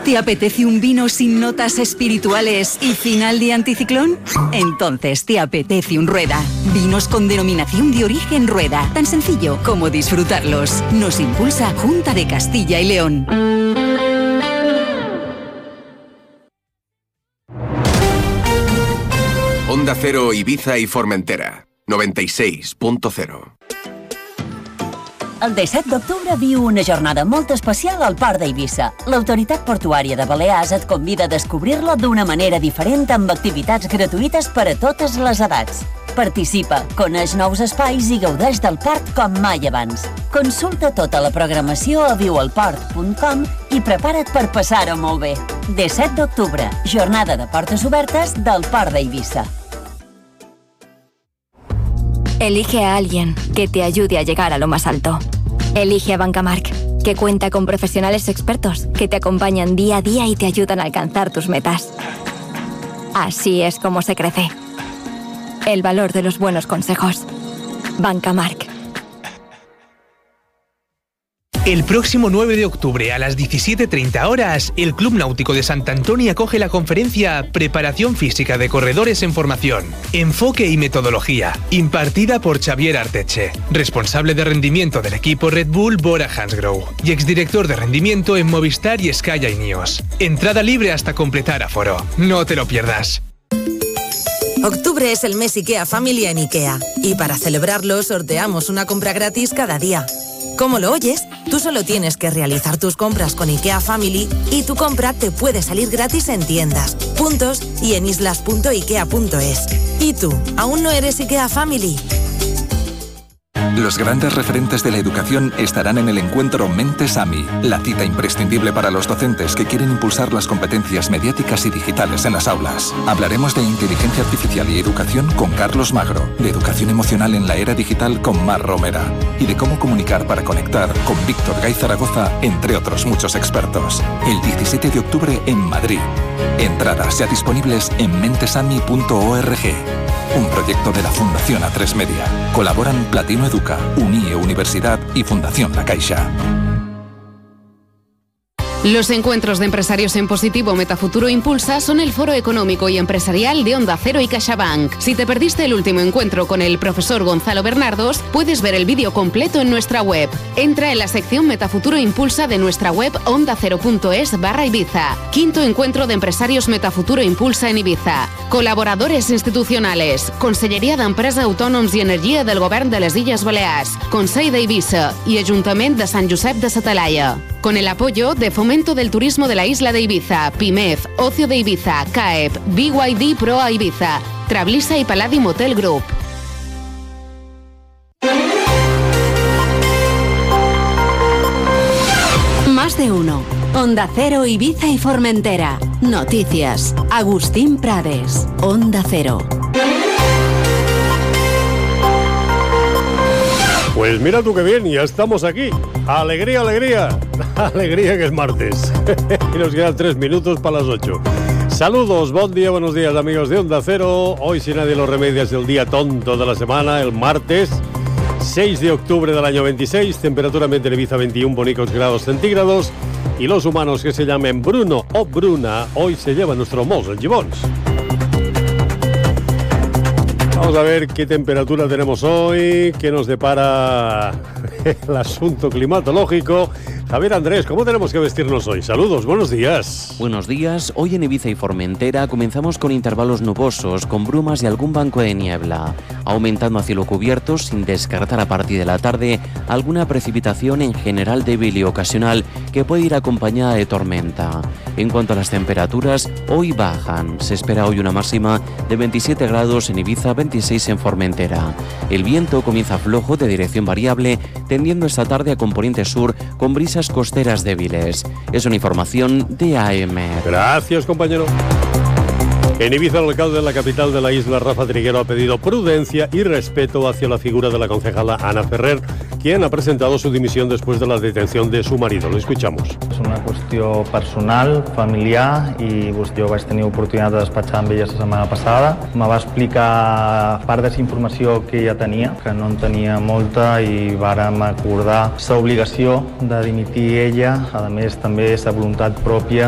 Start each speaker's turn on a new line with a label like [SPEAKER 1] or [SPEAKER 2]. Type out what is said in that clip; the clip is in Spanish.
[SPEAKER 1] ¿Te apetece un vino sin notas espirituales y final de anticiclón? Entonces te apetece un Rueda. Vinos con denominación de origen Rueda. Tan sencillo como disfrutarlos. Nos impulsa Junta de Castilla y León.
[SPEAKER 2] Onda Cero, Ibiza y Formentera. 96.0.
[SPEAKER 3] El 17 d'octubre viu una jornada molt especial al Port d'Eivissa. L'Autoritat Portuària de Balears et convida a descobrir-lo d'una manera diferent amb activitats gratuïtes per a totes les edats. Participa, coneix nous espais i gaudeix del port com mai abans. Consulta tota la programació a viualport.com i prepara't per passar-ho molt bé. 17 d'octubre, jornada de portes obertes del Port d'Eivissa.
[SPEAKER 4] Elige a alguien que te ayude a llegar a lo más alto. Elige a Bancamark, que cuenta con profesionales expertos que te acompañan día a día y te ayudan a alcanzar tus metas. Así es como se crece. El valor de los buenos consejos. Bancamark.
[SPEAKER 5] El próximo 9 de octubre a las 17:30 horas, el Club Náutico de Sant Antoni acoge la conferencia Preparación Física de Corredores en Formación, Enfoque y Metodología, impartida por Xavier Arteche, responsable de rendimiento del equipo Red Bull Bora Hansgrohe y exdirector de rendimiento en Movistar y Sky Ineos. Entrada libre hasta completar aforo. No te lo pierdas.
[SPEAKER 6] Octubre es el mes IKEA Family en IKEA y para celebrarlo sorteamos una compra gratis cada día. ¿Cómo lo oyes? Tú solo tienes que realizar tus compras con IKEA Family y tu compra te puede salir gratis en tiendas, puntos y en islas.ikea.es. ¿Y tú, aún no eres IKEA Family?
[SPEAKER 7] Los grandes referentes de la educación estarán en el encuentro Mentes AMI, la cita imprescindible para los docentes que quieren impulsar las competencias mediáticas y digitales en las aulas. Hablaremos de inteligencia artificial y educación con Carlos Magro, de educación emocional en la era digital con Mar Romera y de cómo comunicar para conectar con Víctor Gay Zaragoza, entre otros muchos expertos. El 17 de octubre en Madrid. Entradas ya disponibles en mentesami.org. Un proyecto de la Fundación A3 Media. Colaboran Platino Educa, UNIE Universidad y Fundación La Caixa.
[SPEAKER 8] Los encuentros de empresarios en positivo Metafuturo Impulsa son el foro económico y empresarial de Onda Cero y CaixaBank. Si te perdiste el último encuentro con el profesor Gonzalo Bernardos, puedes ver el vídeo completo en nuestra web. Entra en la sección Metafuturo Impulsa de nuestra web ondacero.es/Ibiza. Quinto encuentro de empresarios Metafuturo Impulsa en Ibiza. Colaboradores institucionales, Conselleria d'Empresa, Autònoms i Energia del Govern de les Illes Balears, Consell d'Eivissa y Ayuntament de Sant Josep de sa Talaia. Con el apoyo de Fomento del Turismo de la Isla de Ibiza, PIMEF, Ocio de Ibiza, CAEP, BYD Pro a Ibiza, Trablisa y Palladium Hotel Group.
[SPEAKER 9] Más de uno. Onda Cero, Ibiza y Formentera. Noticias. Agustín Prades. Onda Cero.
[SPEAKER 10] Pues mira tú qué bien, ya estamos aquí. Alegría, alegría. Alegría que es martes. Y nos quedan 3 minutos para las 8. Saludos, buen día, buenos días amigos de Onda Cero. Hoy, si nadie lo remedia, es el día tonto de la semana, el martes 6 de octubre del año 26. Temperatura ambiente en Ibiza 21 bonicos grados centígrados. Y los humanos que se llamen Bruno o Bruna hoy se llevan nuestro mos, el Gibons. Vamos a ver qué temperatura tenemos hoy, qué nos depara el asunto climatológico. Javier Andrés, ¿cómo tenemos que vestirnos hoy? Saludos, buenos días.
[SPEAKER 11] Buenos días. Hoy en Ibiza y Formentera comenzamos con intervalos nubosos, con brumas y algún banco de niebla, aumentando a cielo cubierto sin descartar a partir de la tarde alguna precipitación en general débil y ocasional que puede ir acompañada de tormenta. En cuanto a las temperaturas, hoy bajan. Se espera hoy una máxima de 27 grados en Ibiza, 26 en Formentera. El viento comienza flojo de dirección variable, tendiendo esta tarde a componente sur con brisas costeras débiles. Es una información de AM.
[SPEAKER 10] Gracias, compañero. En Ibiza, el alcalde de la capital de la isla, Rafa Triguero, ha pedido prudencia y respeto hacia la figura de la concejala Ana Ferrer, quien ha presentado su dimisión después de la detención de su marido. Lo escuchamos.
[SPEAKER 12] És una qüestió personal, familiar, i jo vaig tenir oportunitat de despatxar amb ella la setmana passada. Me va explicar part de la informació que ella tenia, que no en tenia molta, i vàrem acordar l'obligació de dimitir ella, a més també la voluntat pròpia